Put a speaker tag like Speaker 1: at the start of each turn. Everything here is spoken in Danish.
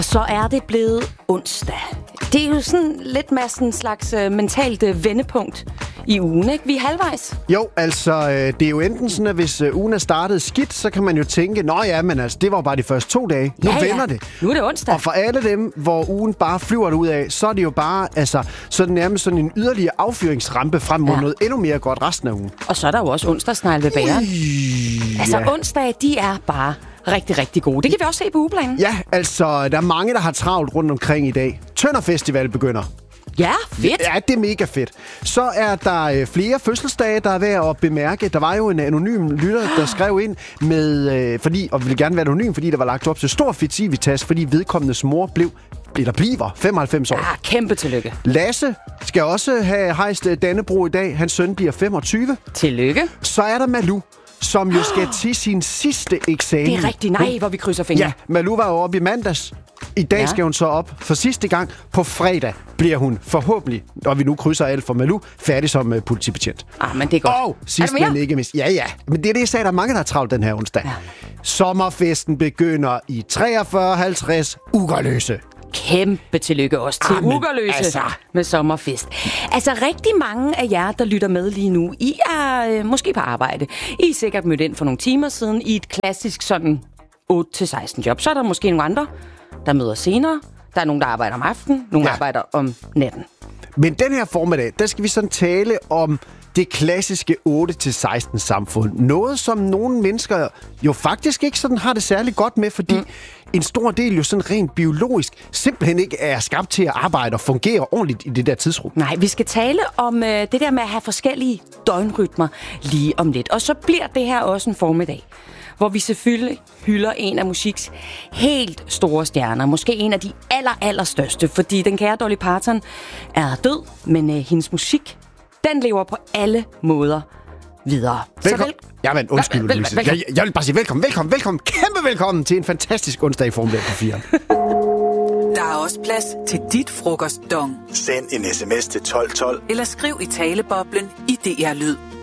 Speaker 1: Så er det blevet onsdag. Det er jo sådan lidt mere sådan en slags mentalt vendepunkt i ugen, ikke? Vi er halvvejs.
Speaker 2: Jo, altså, det er jo enten sådan, at hvis ugen er startet skidt, så kan man jo tænke, nå ja, men altså, det var bare de første 2 dage. Nu vender det.
Speaker 1: Nu er det onsdag.
Speaker 2: Og for alle dem, hvor ugen bare flyver ud af, så er det jo bare, altså, så er det nærmest sådan en yderligere affyringsrampe frem mod noget endnu mere godt resten af ugen.
Speaker 1: Og så er der jo også onsdagsnegle ved bageren. Altså, onsdage, de er bare rigtig, rigtig gode. Det kan vi også se på ugeplanen.
Speaker 2: Ja, altså, der er mange, der har travlt rundt omkring i dag. Tønder Festival begynder.
Speaker 1: Ja, fedt.
Speaker 2: Ja, det er mega fedt. Så er der flere fødselsdage, der er værd at bemærke. Der var jo en anonym lytter, der skrev ind med, og ville gerne være anonym, fordi der var lagt op til stor festivitas, fordi vedkommendes mor bliver 95 år.
Speaker 1: Ja, kæmpe tillykke.
Speaker 2: Lasse skal også have hejst Dannebrog i dag. Hans søn bliver 25.
Speaker 1: Tillykke.
Speaker 2: Så er der Malou, som jo skal til sin sidste eksamen.
Speaker 1: Det er rigtigt. Nej, hvor vi krydser fingre.
Speaker 2: Ja, Malou var jo oppe i mandags. I dag skal hun så op for sidste gang. På fredag bliver hun forhåbentlig, og vi nu krydser alt for Malou, færdig som politibetjent.
Speaker 1: Men det er godt.
Speaker 2: Og sidst men ikke mindst. Ja. Men det er det, jeg sagde, der er mange, der har travlt den her onsdag. Ja. Sommerfesten begynder i 43.50 Ugerløse.
Speaker 1: Kæmpe tillykke også til Ugerløse med sommerfest. Altså rigtig mange af jer, der lytter med lige nu, I er måske på arbejde. I er sikkert mødt ind for nogle timer siden i et klassisk sådan 8-16 job. Så er der måske nogle andre, der møder senere. Der er nogen, der arbejder om aftenen, nogle arbejder om natten. Men
Speaker 2: den her formiddag, der skal vi sådan tale om det klassiske 8-16 samfund. Noget, som nogle mennesker jo faktisk ikke sådan har det særlig godt med, fordi en stor del jo sådan rent biologisk simpelthen ikke er skabt til at arbejde og fungere ordentligt i det der tidsrum.
Speaker 1: Nej, vi skal tale om det der med at have forskellige døgnrytmer lige om lidt. Og så bliver det her også en formiddag, hvor vi selvfølgelig hylder en af musiks helt store stjerner. Måske en af de allerstørste, fordi den kære Dolly Parton er død, men hendes musik, den lever på alle måder videre.
Speaker 2: Velkommen. Jeg vil bare sige velkommen, kæmpe velkommen til en fantastisk onsdag i formiddag på 4.
Speaker 3: Der er også plads til dit frokostdong.
Speaker 4: Send en sms til 1212.
Speaker 3: Eller skriv i taleboblen i DR Lyd.